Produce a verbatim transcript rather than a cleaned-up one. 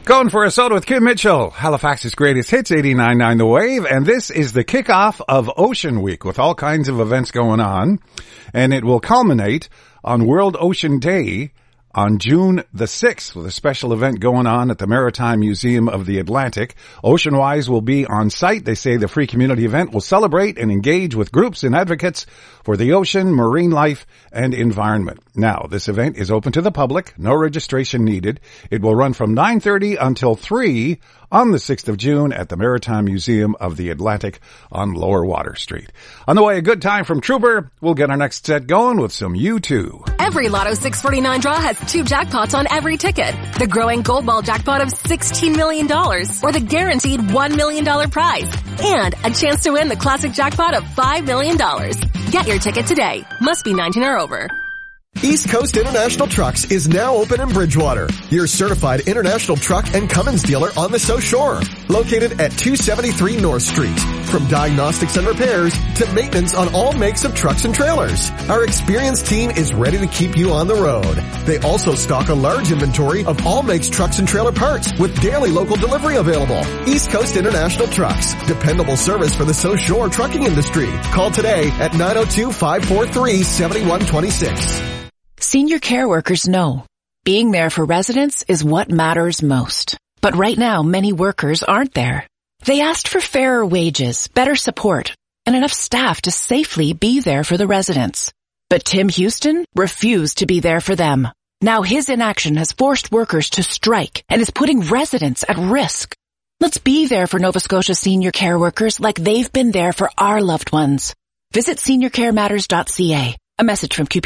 Going for a soda with Kim Mitchell, Halifax's greatest hits, eighty-nine point nine The Wave, and this is the kickoff of Ocean Week with all kinds of events going on, and it will culminate on World Ocean Day on June the sixth with a special event going on at the Maritime Museum of the Atlantic. OceanWise will be on site. They say the free community event will celebrate and engage with groups and advocates for the ocean, marine life, and environment. Now, this event is open to the public, no registration needed. It will run from nine thirty until three on the sixth of June at the Maritime Museum of the Atlantic on Lower Water Street. On the way, a good time from Trooper. We'll get our next set going with some U two. Every Lotto six forty-nine draw has two jackpots on every ticket. The growing Gold Ball jackpot of sixteen million dollars or the guaranteed one million dollars prize. And a chance to win the classic jackpot of five million dollars. Get your ticket today. Must be nineteen or over. East Coast International Trucks is now open in Bridgewater, your certified international truck and Cummins dealer on the South Shore. Located at two seventy-three North Street. From diagnostics and repairs to maintenance on all makes of trucks and trailers, our experienced team is ready to keep you on the road. They also stock a large inventory of all makes trucks and trailer parts with daily local delivery available. East Coast International Trucks, dependable service for the South Shore trucking industry. Call today at nine oh two, five four three, seven one two six. Senior care workers know being there for residents is what matters most. But right now, many workers aren't there. They asked for fairer wages, better support, and enough staff to safely be there for the residents. But Tim Houston refused to be there for them. Now his inaction has forced workers to strike and is putting residents at risk. Let's be there for Nova Scotia senior care workers like they've been there for our loved ones. Visit senior care matters dot c a. A message from Q P